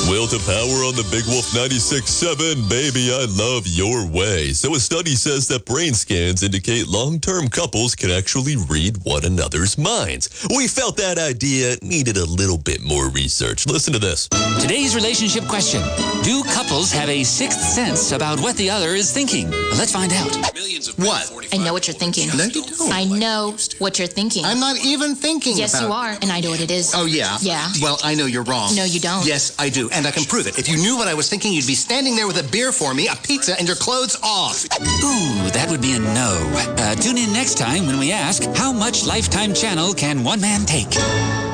Will to power on the Big Wolf 96.7, baby, I love your way. So a study says that brain scans indicate long-term couples can actually read one another's minds. We felt that idea needed a little bit more research. Listen to this. Today's relationship question. Do couples have a sixth sense about what the other is thinking? Let's find out. What? I know what you're thinking. No, you don't. I know what you're thinking. I'm not even thinking Yes, about... you are, and I know what it is. Oh, yeah? Yeah. Well, I know you're wrong. No, you don't. Yes, I do, and I can prove it. If you knew what I was thinking, you'd be standing there with a beer for me, a pizza, and your clothes off. Ooh, that would be a no. Tune in next time when we ask, how much Lifetime Channel can one man take?